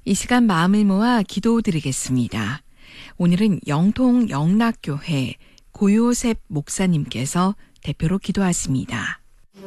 이 시간 마음을 모아 기도드리겠습니다. 오늘은 영통 영락교회 고요셉 목사님께서 대표로 기도하십니다.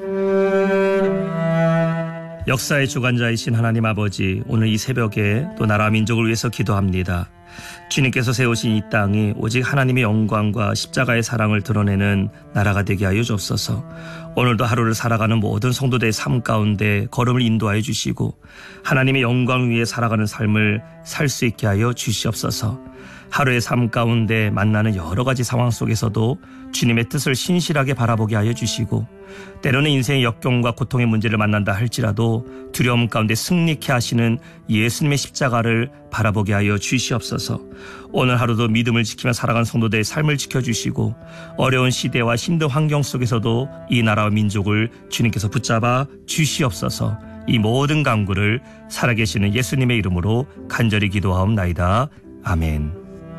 역사의 주관자이신 하나님 아버지, 오늘 이 새벽에 또 나라 민족을 위해서 기도합니다. 주님께서 세우신 이 땅이 오직 하나님의 영광과 십자가의 사랑을 드러내는 나라가 되게 하여 주옵소서. 오늘도 하루를 살아가는 모든 성도들의 삶 가운데 걸음을 인도하여 주시고 하나님의 영광을 위해 살아가는 삶을 살 수 있게 하여 주시옵소서. 하루의 삶 가운데 만나는 여러 가지 상황 속에서도 주님의 뜻을 신실하게 바라보게 하여 주시고, 때로는 인생의 역경과 고통의 문제를 만난다 할지라도 두려움 가운데 승리케 하시는 예수님의 십자가를 바라보게 하여 주시옵소서. 오늘 하루도 믿음을 지키며 살아간 성도들의 삶을 지켜주시고 어려운 시대와 힘든 환경 속에서도 이 나라와 민족을 주님께서 붙잡아 주시옵소서. 이 모든 간구를 살아계시는 예수님의 이름으로 간절히 기도하옵나이다. 아멘.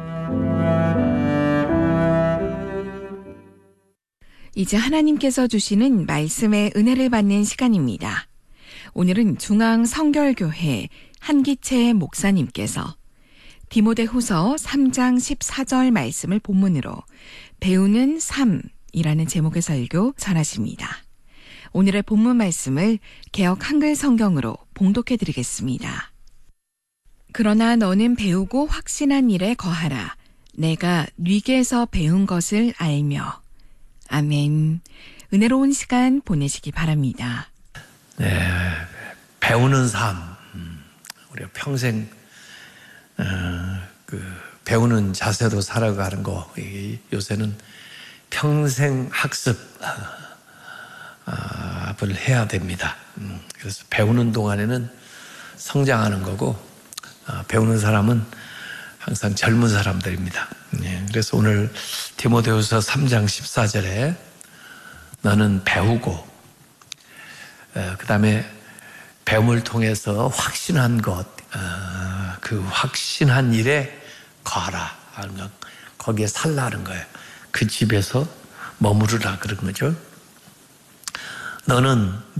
이제 하나님께서 주시는 말씀의 은혜를 받는 시간입니다. 오늘은 중앙성결교회 한기채 목사님께서 디모데후서 3장 14절 말씀을 본문으로 배우는 삶이라는 제목의 설교 전하십니다. 오늘의 본문 말씀을 개역 한글 성경으로 봉독해 드리겠습니다. 그러나 너는 배우고 확신한 일에 거하라. 내가 네게서 배운 것을 알며. 아멘. 은혜로운 시간 보내시기 바랍니다. 네, 배우는 삶. 우리가 평생 배우는 자세로 살아가는 거. 요새는 평생 학습을 해야 됩니다. 그래서 배우는 동안에는 성장하는 거고, 배우는 사람은 항상 젊은 사람들입니다. 그래서 오늘 디모데후서 3장 14절에 너는 배우고, 그 다음에 배움을 통해서 확신한 것, 그 확신한 일에 거하라 하는 것, 거기에 살라는 거예요. 그 집에서 머무르라 그런 거죠. 너는